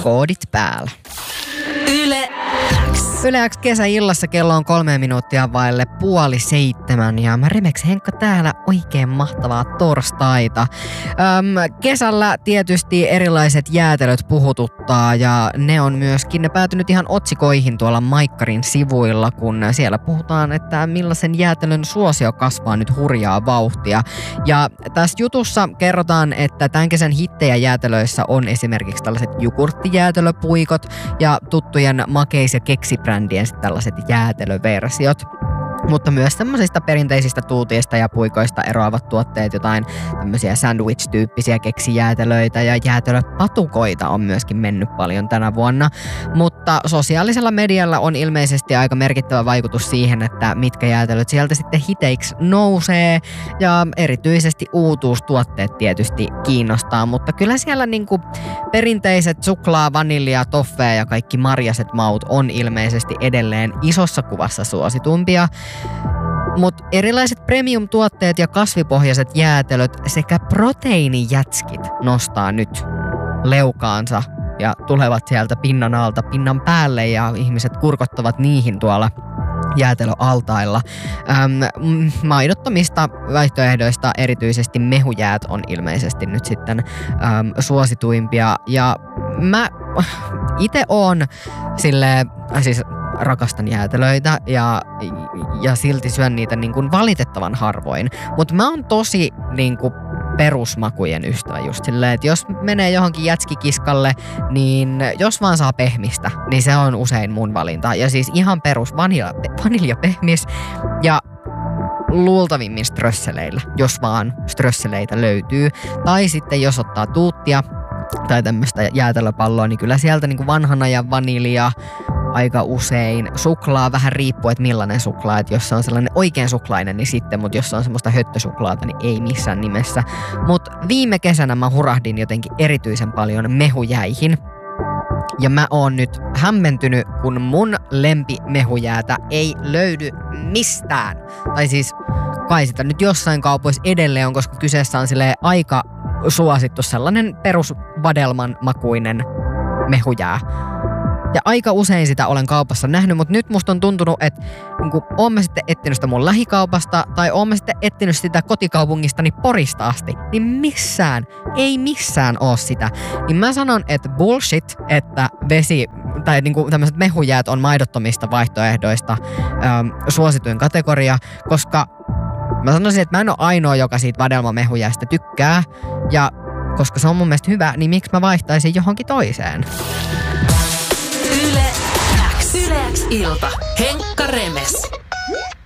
Koodit päällä. Yle X. Yle X kesäillassa kello on 3 minuuttia vaille 6:30 ja mä Remeks Henkka täällä, oikein mahtavaa torstaita. Kesällä tietysti erilaiset jäätelöt puhututtaa ja ne on myöskin päätynyt ihan otsikoihin tuolla Maikkarin sivuilla, kun siellä puhutaan, että millaisen jäätelön suosio kasvaa nyt hurjaa vauhtia. Ja tässä jutussa kerrotaan, että tämän kesän hittejä jäätelöissä on esimerkiksi tällaiset jogurttijäätelöpuikot ja tuttujen makeis- ja keksibrändien tällaiset jäätelöversiot. Mutta myös tämmöisistä perinteisistä tuutista ja puikoista eroavat tuotteet, jotain tämmöisiä sandwich-tyyppisiä keksijäätelöitä ja jäätelöpatukoita on myöskin mennyt paljon tänä vuonna. Mutta sosiaalisella medialla on ilmeisesti aika merkittävä vaikutus siihen, että mitkä jäätelöt sieltä sitten hiteiksi nousee. Ja erityisesti uutuustuotteet tietysti kiinnostaa, mutta kyllä siellä niinku perinteiset suklaa, vanilja, toffee ja kaikki marjaset maut on ilmeisesti edelleen isossa kuvassa suositumpia. Mutta erilaiset premium-tuotteet ja kasvipohjaiset jäätelöt sekä proteiinijätskit nostaa nyt leukaansa ja tulevat sieltä pinnan alta pinnan päälle ja ihmiset kurkottavat niihin tuolla jäätelöaltailla. Maidottomista vaihtoehdoista erityisesti mehujäät on ilmeisesti nyt sitten suosituimpia ja mä itse oon silleen, siis rakastan jäätelöitä ja silti syön niitä niin kuin valitettavan harvoin. Mutta mä oon tosi niin kuin perusmakujen ystävä just silleen, että jos menee johonkin jätskikiskalle, niin jos vaan saa pehmistä, niin se on usein mun valinta. Ja siis ihan perus vaniljapehmis ja luultavimmin strösseleillä, jos vaan strösseleitä löytyy. Tai sitten jos ottaa tuuttia tai tämmöistä jäätelöpalloa, niin kyllä sieltä niin kuin vanhan ajan vanilja aika usein. Suklaa vähän riippuu, että millainen suklaa. Että jos se on sellainen oikein suklainen, niin sitten. Mutta jos se on semmoista höttösuklaata, niin ei missään nimessä. Mutta viime kesänä mä hurahdin jotenkin erityisen paljon mehujäihin. Ja mä oon nyt hämmentynyt, kun mun lempimehujäätä ei löydy mistään. Tai siis kai sitä nyt jossain kaupoissa edelleen on, koska kyseessä on silleen aika suosittu sellainen perusvadelman makuinen mehujää. Ja aika usein sitä olen kaupassa nähnyt, mutta nyt musta on tuntunut, että niin oon mä sitten etsinyt sitä mun lähikaupasta tai oon mä sitten etsinyt sitä kotikaupungistani Porista asti, niin ei missään oo sitä. Niin mä sanon, että bullshit, että vesi tai niinku tämmöiset mehujäät on maidottomista vaihtoehdoista suosituin kategoria, koska mä sanoisin, että mä en ole ainoa, joka siitä vadelmamehujäästä tykkää ja koska se on mun mielestä hyvä, niin miksi mä vaihtaisin johonkin toiseen? Yle X. Yle X ilta. Henkka Remes.